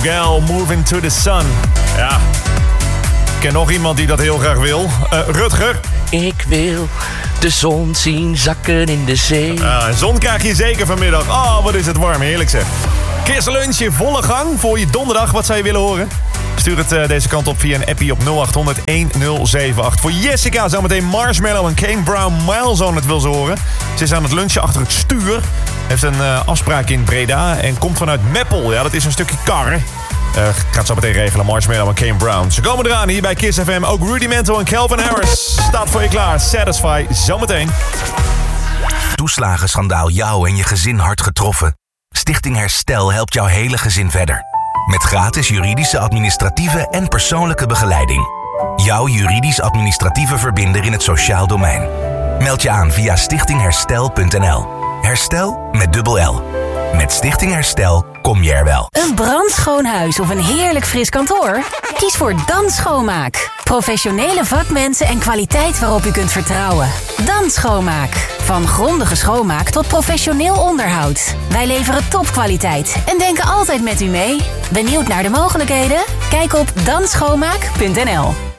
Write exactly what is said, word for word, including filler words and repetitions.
Girl, Moving to the Sun. Ja, ik ken nog iemand die dat heel graag wil. Uh, Rutger. Ik wil de zon zien zakken in de zee. Uh, zon krijg je zeker vanmiddag. Oh, wat is het warm, heerlijk zeg. Kersenlunch in volle gang voor je donderdag. Wat zou je willen horen? Stuur het uh, deze kant op via een appie op nul acht honderd honderd zevenentachtig. Voor Jessica zometeen Marshmallow en Kane Brown Milestone. Het wil ze horen. Ze is aan het lunchen achter het stuur. Heeft een uh, afspraak in Breda en komt vanuit Meppel. Ja, dat is een stukje karren. Uh, gaat zo meteen regelen, Marshmallow en Kane Brown. Ze komen eraan hier bij Kiss F M. Ook Rudimental en Calvin Harris staat voor je klaar. Satisfy, zometeen. Toeslagenschandaal jou en je gezin hard getroffen? Stichting Herstel helpt jouw hele gezin verder. Met gratis juridische, administratieve en persoonlijke begeleiding. Jouw juridisch-administratieve verbinder in het sociaal domein. Meld je aan via stichting herstel punt n l. Herstel met dubbel L. Met Stichting Herstel kom je er wel. Een brandschoon huis of een heerlijk fris kantoor? Kies voor Dan Schoonmaak. Professionele vakmensen en kwaliteit waarop u kunt vertrouwen. Dan Schoonmaak. Van grondige schoonmaak tot professioneel onderhoud. Wij leveren topkwaliteit en denken altijd met u mee. Benieuwd naar de mogelijkheden? Kijk op dan schoonmaak punt n l.